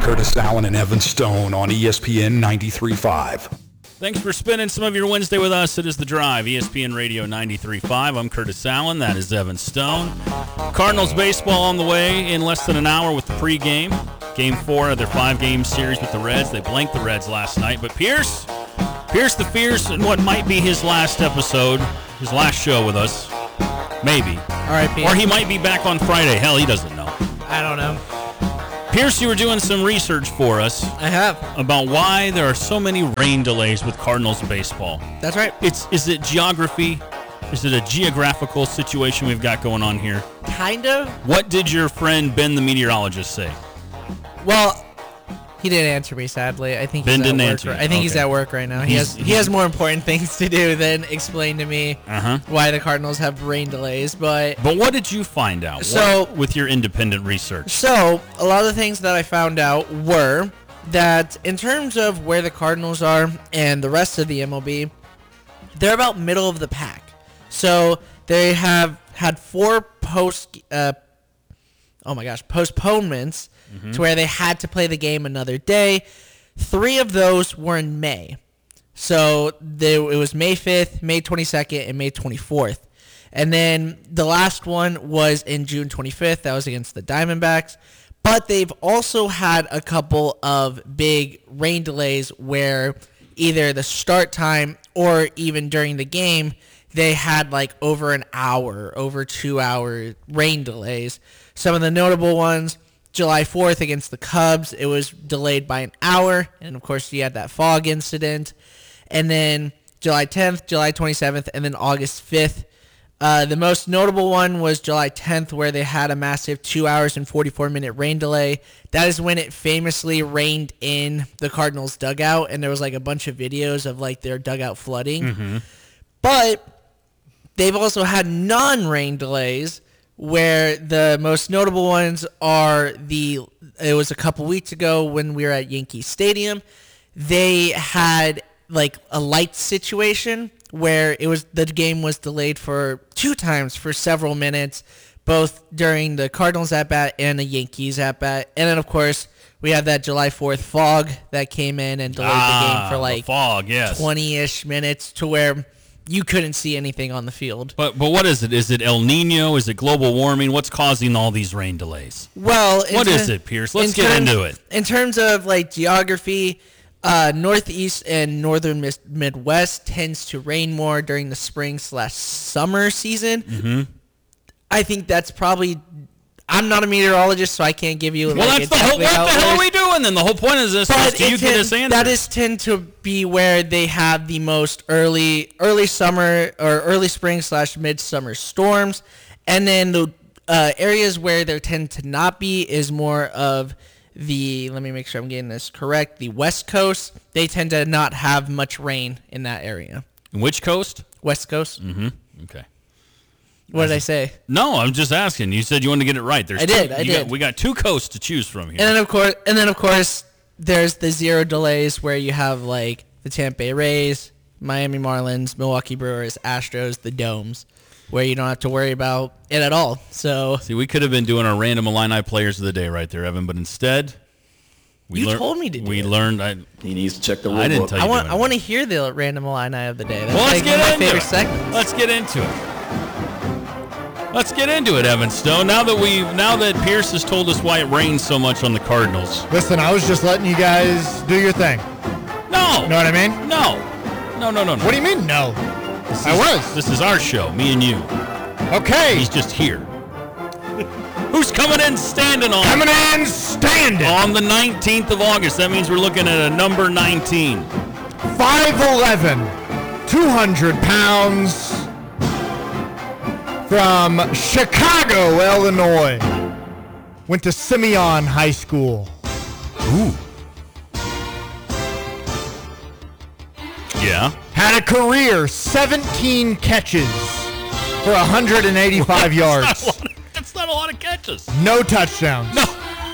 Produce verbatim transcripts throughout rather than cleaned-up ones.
Curtis Allen and Evan Stone on E S P N ninety-three point five. Thanks for spending some of your Wednesday with us. It is The Drive, E S P N Radio ninety-three point five. I'm Curtis Allen. That is Evan Stone. Cardinals baseball on the way in less than an hour with the pregame. Game four of their five-game series with the Reds. They blanked the Reds last night. But Pierce, Pierce the Fierce in what might be his last episode, his last show with us. Maybe. All right, Pierce. Or he might be back on Friday. Hell, he doesn't know. I don't know. Pierce, you were doing some research for us. I have. About why there are so many rain delays with Cardinals baseball. That's right. It's Is it geography? Is it a geographical situation we've got going on here? Kind of. What did your friend Ben the meteorologist say? Well, he didn't answer me, sadly. I think Ben he's didn't at work. answer you. I think Okay. he's at work right now. He He's- has he has more important things to do than explain to me Uh-huh. why the Cardinals have rain delays. But But what did you find out So- what, with your independent research? So, a lot of the things that I found out were that in terms of where the Cardinals are and the rest of the M L B, they're about middle of the pack. So, they have had four post, uh, oh my gosh, postponements mm-hmm. to where they had to play the game another day. Three of those were in May. So, they, it was May fifth, May twenty-second, and May twenty-fourth. And then the last one was in June twenty-fifth. That was against the Diamondbacks. But they've also had a couple of big rain delays where either the start time or even during the game, they had like over an hour, over two hour rain delays. Some of the notable ones, July fourth against the Cubs, it was delayed by an hour. And, of course, you had that fog incident. And then July tenth, July twenty-seventh, and then August fifth. Uh, the most notable one was July tenth, where they had a massive two hours and forty-four minute rain delay. That is when it famously rained in the Cardinals dugout, and there was like a bunch of videos of like their dugout flooding. Mm-hmm. But they've also had non-rain delays, where the most notable ones are the, it was a couple weeks ago when we were at Yankee Stadium. They had like a light situation where it was the game was delayed for two times for several minutes, both during the Cardinals at-bat and the Yankees at-bat. And then, of course, we had that July fourth fog that came in and delayed ah, the game for like the fog, yes. twenty-ish minutes to where you couldn't see anything on the field. But but what is it? Is it El Nino? Is it global warming? What's causing all these rain delays? Well, what ter- is it, Pierce? Let's in get terms, into it. In terms of like geography, uh, Northeast and Northern mis- Midwest tends to rain more during the spring slash summer season. Mm-hmm. I think that's probably. I'm not a meteorologist, so I can't give you. Well, like, that's the whole. exactly What how the it hell are works. we doing then? The whole point of this is But do you it get tend- us answers? That is tend to be where they have the most early early summer or early spring slash midsummer storms, and then the uh, areas where there tend to not be is more of the. Let me make sure I'm getting this correct. The West Coast, they tend to not have much rain in that area. Which coast? West Coast. Mm-hmm. Okay. What did I say? No, I'm just asking. You said you wanted to get it right. There's I did, Two, I you did. Got, we got two coasts to choose from here. And then of course, and then of course, there's the zero delays where you have like the Tampa Bay Rays, Miami Marlins, Milwaukee Brewers, Astros, the Domes, where you don't have to worry about it at all. So See, we could have been doing our random Illini players of the day right there, Evan, but instead, we You lear- told me to do We it. learned. I, He needs to check the rule I didn't book. tell you. I want to I want to hear the random Illini of the day. That's Well, let's like get one of my into favorite it. segments. Let's get into it. Let's get into it, Evan Stone. Now that we, now that Pierce has told us why it rains so much on the Cardinals. Listen, I was just letting you guys do your thing. No. You know what I mean? No. No, no, no, no. What do you mean, no? This I is- was. This is our show, me and you. Okay. He's just here. Who's coming in standing on? Coming in standing. On the nineteenth of August. That means we're looking at a number nineteen. five eleven, two hundred pounds, from Chicago, Illinois. Went to Simeon High School. Ooh. Yeah. Had a career, seventeen catches for one hundred eighty-five yards. That's not, a lot of, that's not a lot of catches. No touchdowns. No.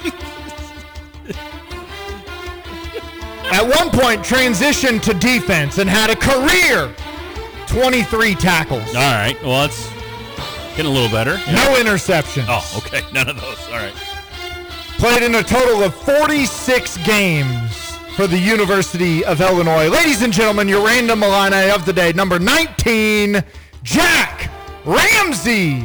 At one point, transitioned to defense and had a career, twenty-three tackles. All right. Well, that's getting a little better. No interceptions. Oh, okay. None of those. All right. Played in a total of forty-six games for the University of Illinois. Ladies and gentlemen, your random Illini of the day, number nineteen, Jack Ramsey.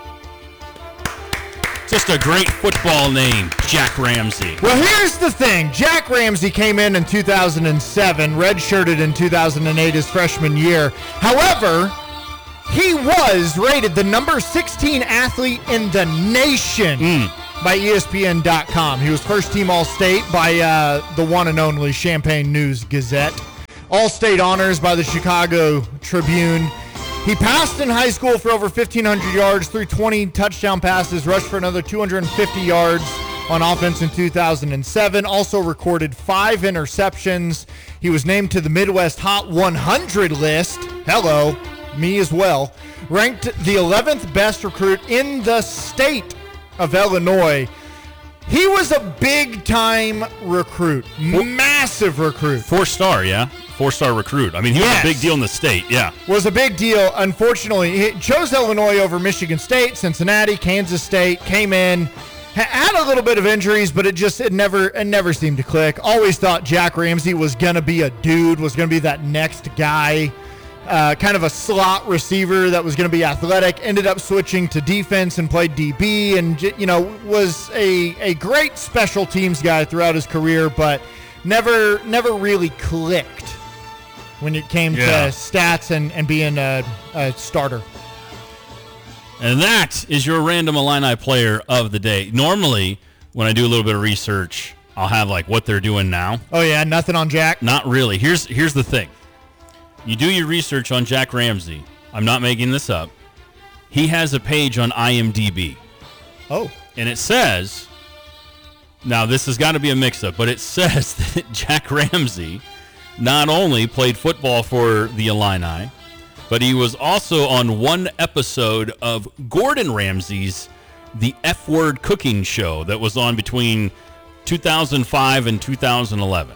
Just a great football name, Jack Ramsey. Well, here's the thing. Jack Ramsey came in in two thousand seven, redshirted in two thousand eight his freshman year. However, he was rated the number sixteen athlete in the nation mm. by E S P N dot com. He was first team All-State by uh, the one and only Champaign News-Gazette. All-State honors by the Chicago Tribune. He passed in high school for over fifteen hundred yards, threw twenty touchdown passes, rushed for another two hundred fifty yards on offense in two thousand seven. Also recorded five interceptions. He was named to the Midwest Hot one hundred list. Hello, me as well. Ranked the eleventh best recruit in the state of Illinois. He was a big-time recruit, massive recruit. Four-star, yeah? Four-star recruit. I mean, he yes. was a big deal in the state, yeah. Was a big deal. Unfortunately, he chose Illinois over Michigan State, Cincinnati, Kansas State, came in, had a little bit of injuries, but it just it never it never seemed to click. Always thought Jack Ramsey was going to be a dude, was going to be that next guy. Uh, kind of a slot receiver that was going to be athletic, ended up switching to defense and played D B, and you know was a, a great special teams guy throughout his career, but never never really clicked when it came yeah. to stats and, and being a, a starter. And that is your random Illini player of the day. Normally, when I do a little bit of research, I'll have like what they're doing now. Oh yeah, nothing on Jack? Not really. Here's here's the thing. You do your research on Jack Ramsey. I'm not making this up. He has a page on I M D B. Oh. And it says, now this has got to be a mix-up, but it says that Jack Ramsey not only played football for the Illini, but he was also on one episode of Gordon Ramsay's The F-Word Cooking Show that was on between two thousand five and two thousand eleven.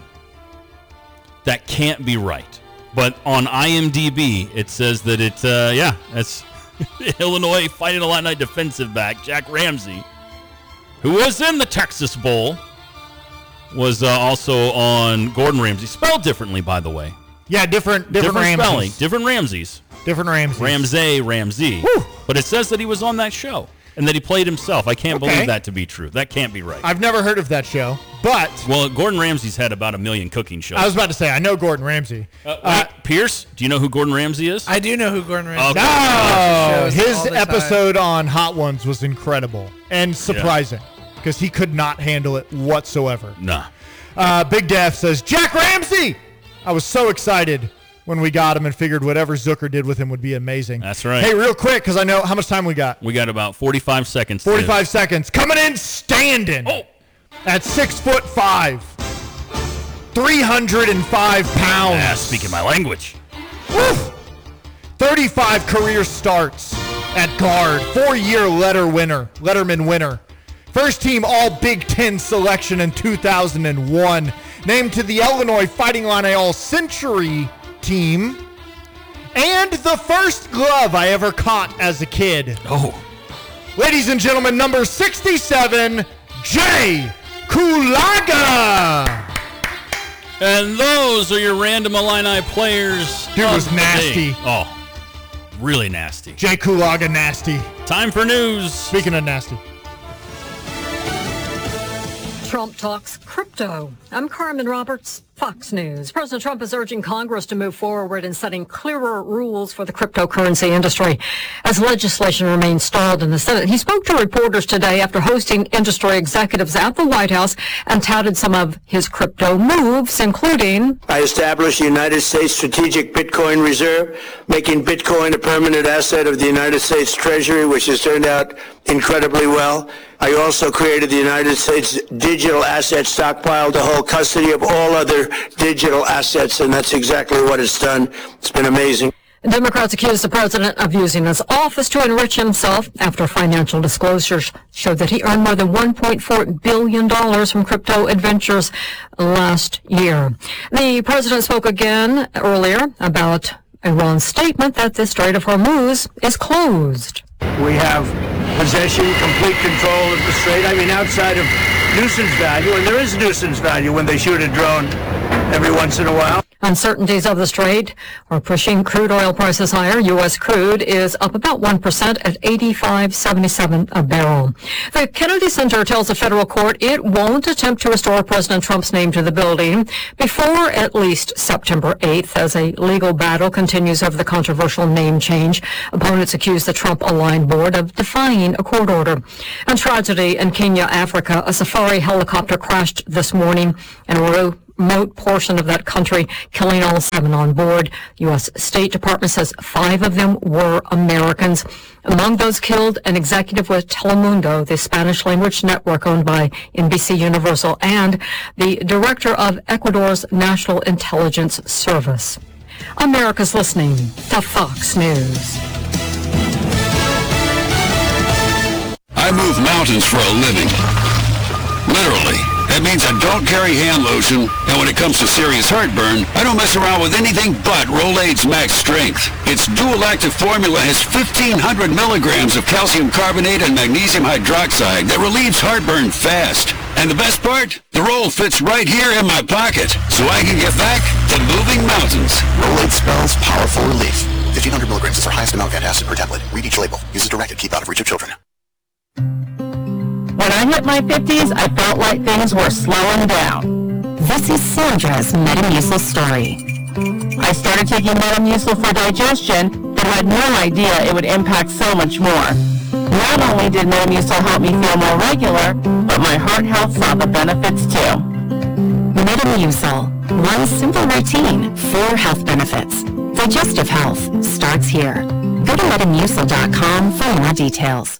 That can't be right. But on I M D B, it says that it, uh, yeah, that's Illinois Fighting Illini defensive back, Jack Ramsey, who was in the Texas Bowl, was uh, also on Gordon Ramsay. Spelled differently, by the way. Yeah, different different, different spelling. Ramses. Different Ramseys. Different Ramses. Ramsey, Ramsey. Whew. But it says that he was on that show and that he played himself. I can't Okay. believe that to be true. That can't be right. I've never heard of that show, but... Well, Gordon Ramsay's had about a million cooking shows. I was about to say, I know Gordon Ramsay. Uh, wait, Pierce, do you know who Gordon Ramsay is? I do know who Gordon Ramsay Okay. Oh, is. his episode on Hot Ones was incredible and surprising Yeah. because he could not handle it whatsoever. Nah. Uh, Big Def says, Jack Ramsey! I was so excited when we got him and figured whatever Zucker did with him would be amazing. That's right. Hey, real quick, because I know how much time we got. We got about forty-five seconds. forty-five seconds. Coming in standing Oh. at six foot five, three hundred five pounds. Yeah, speaking my language. Woof. thirty-five career starts at guard. Four-year letter winner, Letterman winner. First team All Big Ten selection in two thousand one. Named to the Illinois Fighting Illini All-Century team. And the first glove I ever caught as a kid. Oh. Ladies and gentlemen, number sixty-seven, Jay Kulaga. And those are your random Illini players. Dude of was the nasty. day. Oh, really nasty. Jay Kulaga nasty. Time for news. Speaking of nasty. Trump talks crypto. I'm Carmen Roberts, Fox News. President Trump is urging Congress to move forward in setting clearer rules for the cryptocurrency industry as legislation remains stalled in the Senate. He spoke to reporters today after hosting industry executives at the White House and touted some of his crypto moves, including... I established the United States Strategic Bitcoin Reserve, making Bitcoin a permanent asset of the United States Treasury, which has turned out incredibly well. I also created the United States Digital Asset Stockpile to hold custody of all other digital assets, and that's exactly what it's done. It's been amazing. Democrats accuse the president of using his office to enrich himself after financial disclosures showed that he earned more than one point four billion dollars from crypto adventures last year. The president spoke again earlier about Iran's statement that the Strait of Hormuz is closed. We have possession, complete control of the strait. I mean, outside of nuisance value, and there is nuisance value when they shoot a drone every once in a while. Uncertainties of the strait are pushing crude oil prices higher. U S crude is up about one percent at eighty-five seventy-seven a barrel. The Kennedy Center tells a federal court it won't attempt to restore President Trump's name to the building before at least September eighth as a legal battle continues over the controversial name change. Opponents accuse the Trump-aligned board of defying a court order. And tragedy in Kenya, Africa, a safari helicopter crashed this morning and a remote portion of that country, killing all seven on board. U S State Department says five of them were Americans. Among those killed, an executive with Telemundo, the Spanish-language network owned by N B C Universal, and the director of Ecuador's National Intelligence Service. America's listening to Fox News. I move mountains for a living. Literally. That means I don't carry hand lotion, and when it comes to serious heartburn, I don't mess around with anything but Rolaids Max Strength. Its dual-active formula has fifteen hundred milligrams of calcium carbonate and magnesium hydroxide that relieves heartburn fast. And the best part? The roll fits right here in my pocket, so I can get back to moving mountains. Rolaid spells powerful relief. fifteen hundred milligrams is our highest amount of antacid per tablet. Read each label. Use as directed. Keep out of reach of children. When I hit my fifties, I felt like things were slowing down. This is Sandra's Metamucil story. I started taking Metamucil for digestion, but had no idea it would impact so much more. Not only did Metamucil help me feel more regular, but my heart health saw the benefits too. Metamucil, one simple routine, four health benefits. Digestive health starts here. Go to metamucil dot com for more details.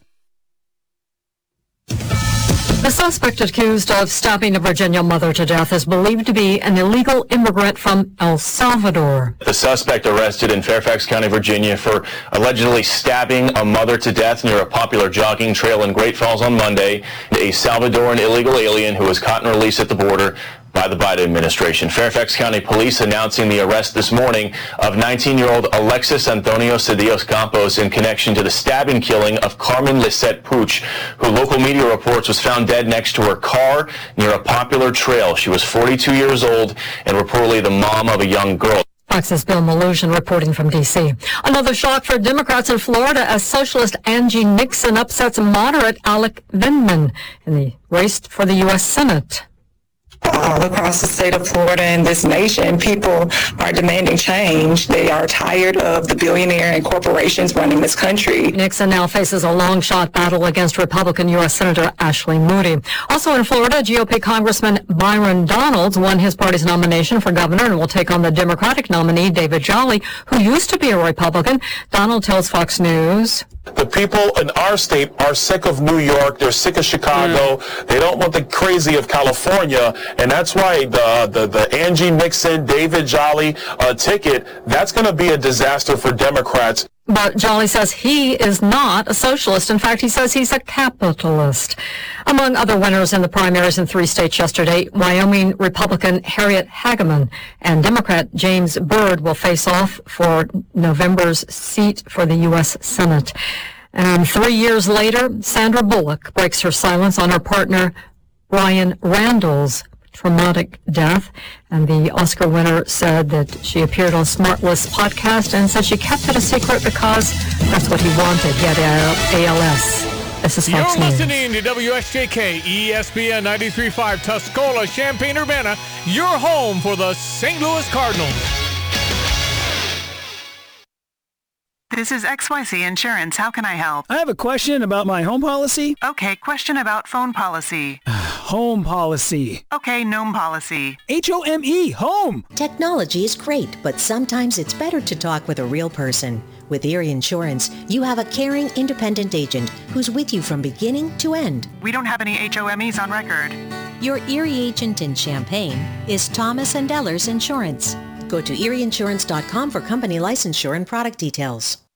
The suspect accused of stabbing a Virginia mother to death is believed to be an illegal immigrant from El Salvador. The suspect arrested in Fairfax County, Virginia for allegedly stabbing a mother to death near a popular jogging trail in Great Falls on Monday. A Salvadoran illegal alien who was caught and released at the border by the Biden administration. Fairfax County Police announcing the arrest this morning of nineteen-year-old Alexis Antonio Cedillos Campos in connection to the stabbing killing of Carmen Lisette Puch, who local media reports was found dead next to her car near a popular trail. She was forty-two years old and reportedly the mom of a young girl. Fox's Bill Malosian reporting from D C. Another shock for Democrats in Florida as socialist Angie Nixon upsets moderate Alec Vindman in the race for the U S Senate. All across the state of Florida and this nation, people are demanding change. They are tired of the billionaire and corporations running this country. Nixon now faces a long-shot battle against Republican U S Senator Ashley Moody. Also in Florida, G O P Congressman Byron Donalds won his party's nomination for governor and will take on the Democratic nominee, David Jolly, who used to be a Republican. Donald tells Fox News. The people in our state are sick of New York. They're sick of Chicago. Mm. They don't want the crazy of California. And that's why the, the, the Angie Nixon, David Jolly uh, ticket, that's going to be a disaster for Democrats. But Jolly says he is not a socialist. In fact, he says he's a capitalist. Among other winners in the primaries in three states yesterday, Wyoming Republican Harriet Hageman and Democrat James Byrd will face off for November's seat for the U S Senate. And three years later, Sandra Bullock breaks her silence on her partner Ryan Randall's traumatic death, and the Oscar winner said that she appeared on Smartless podcast and said she kept it a secret because that's what he wanted. Get A L S. This is Fox You're News. listening to W S J K E S P N ninety-three point five Tuscola, Champaign-Urbana, your home for the Saint Louis Cardinals. This is X Y Z Insurance. How can I help? I have a question about my home policy. Okay, question about phone policy. Home policy. Okay, gnome policy. H O M E, home. Technology is great, but sometimes it's better to talk with a real person. With Erie Insurance, you have a caring, independent agent who's with you from beginning to end. We don't have any H O M Es on record. Your Erie agent in Champaign is Thomas and Ellers Insurance. Go to erie insurance dot com for company licensure and product details.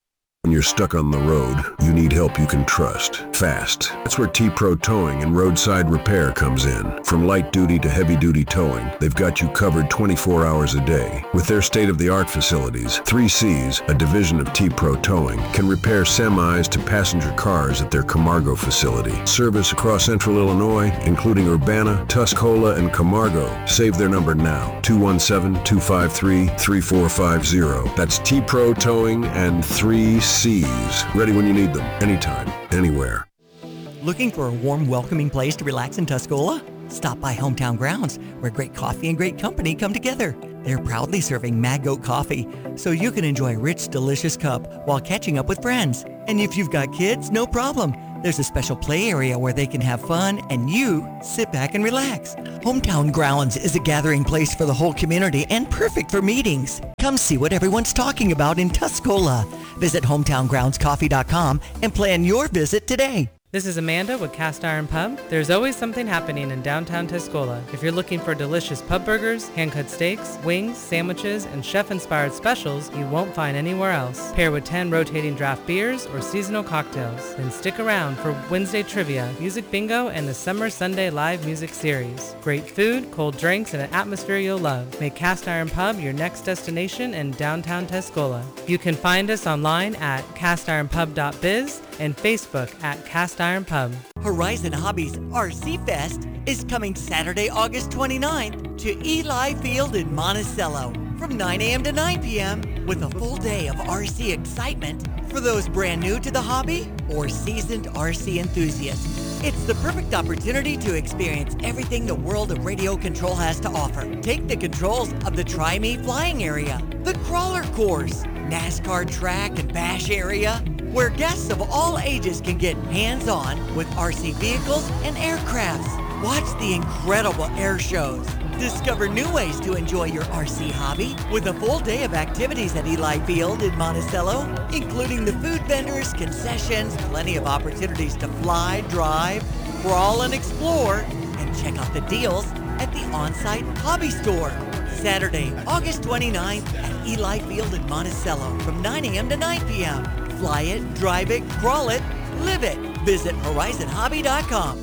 When you're stuck on the road, you need help you can trust. Fast. That's where T-Pro Towing and Roadside Repair comes in. From light duty to heavy duty towing, they've got you covered twenty-four hours a day. With their state-of-the-art facilities, three C's, a division of T-Pro Towing, can repair semis to passenger cars at their Camargo facility. Service across central Illinois, including Urbana, Tuscola, and Camargo. Save their number now, two one seven, two five three, three four five zero. That's T-Pro Towing and three C's. Ready when you need them, anytime, anywhere. Looking for a warm, welcoming place to relax in Tuscola? Stop by Hometown Grounds, where great coffee and great company come together. They're proudly serving Mad Goat coffee, so you can enjoy a rich, delicious cup while catching up with friends. And if you've got kids, no problem. There's a special play area where they can have fun and you sit back and relax. Hometown Grounds is a gathering place for the whole community and perfect for meetings. Come see what everyone's talking about in Tuscola. Visit hometown grounds coffee dot com and plan your visit today. This is Amanda with Cast Iron Pub. There's always something happening in downtown Tuscola. If you're looking for delicious pub burgers, hand-cut steaks, wings, sandwiches, and chef-inspired specials you won't find anywhere else. Pair with ten rotating draft beers or seasonal cocktails. Then stick around for Wednesday trivia, music bingo, and the Summer Sunday live music series. Great food, cold drinks, and an atmosphere you'll love. Make Cast Iron Pub your next destination in downtown Tuscola. You can find us online at cast iron pub dot biz and Facebook at Cast Iron Pub. Horizon Hobbies R C Fest is coming Saturday, August twenty-ninth to Eli Field in Monticello from nine a.m. to nine p.m. with a full day of R C excitement for those brand new to the hobby or seasoned R C enthusiasts. It's the perfect opportunity to experience everything the world of radio control has to offer. Take the controls of the Try Me flying area, the crawler course, NASCAR track and bash area, where guests of all ages can get hands-on with R C vehicles and aircrafts. Watch the incredible air shows. Discover new ways to enjoy your R C hobby with a full day of activities at Eli Field in Monticello, including the food vendors, concessions, plenty of opportunities to fly, drive, crawl, and explore, and check out the deals at the on-site hobby store. Saturday, August twenty-ninth at Eli Field in Monticello from nine a.m. to nine p.m. Fly it, drive it, crawl it, live it. Visit horizon hobby dot com.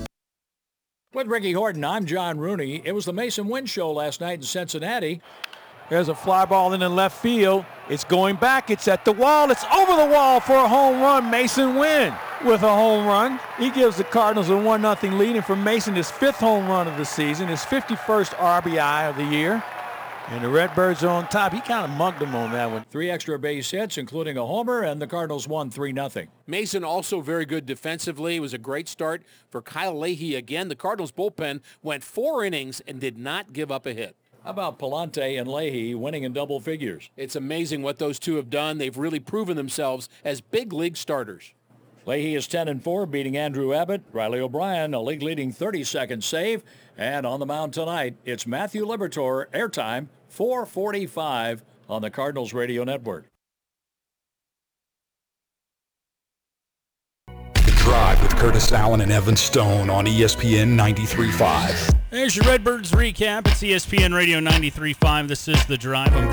With Ricky Horton, I'm John Rooney. It was the Mason Wynn Show last night in Cincinnati. There's a fly ball in the left field. It's going back. It's at the wall. It's over the wall for a home run. Mason Wynn with a home run. He gives the Cardinals a one nothing lead. And for Mason, his fifth home run of the season, his fifty-first R B I of the year. And the Redbirds are on top. He kind of mugged them on that one. Three extra base hits, including a homer, and the Cardinals won three nothing. Mason also very good defensively. It was a great start for Kyle Leahy again. The Cardinals bullpen went four innings and did not give up a hit. How about Palante and Leahy winning in double figures? It's amazing what those two have done. They've really proven themselves as big league starters. Leahy is ten and four, beating Andrew Abbott. Riley O'Brien, a league-leading thirty-second save. And on the mound tonight, it's Matthew Liberatore, airtime, four forty-five on the Cardinals Radio Network. The Drive with Curtis Allen and Evan Stone on E S P N ninety-three point five. There's your Redbirds recap. It's E S P N Radio ninety-three point five. This is The Drive. I'm